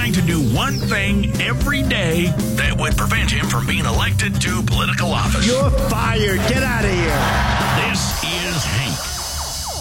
trying to do one thing every day that would prevent him from being elected to political office. You're fired. Get out of here. This is Hank.